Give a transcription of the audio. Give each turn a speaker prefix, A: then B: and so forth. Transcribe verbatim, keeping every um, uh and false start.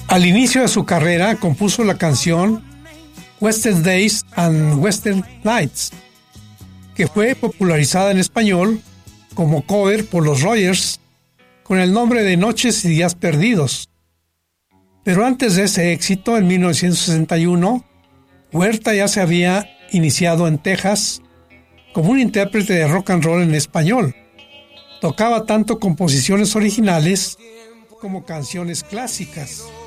A: Al inicio de su carrera compuso la canción Western Days and Western Nights, que fue popularizada en español como cover por los Rodgers con el nombre de Noches y Días Perdidos. Pero antes de ese éxito, en mil novecientos sesenta y uno, Huerta ya se había iniciado en Texas como un intérprete de rock and roll en español. Tocaba tanto composiciones originales como canciones clásicas.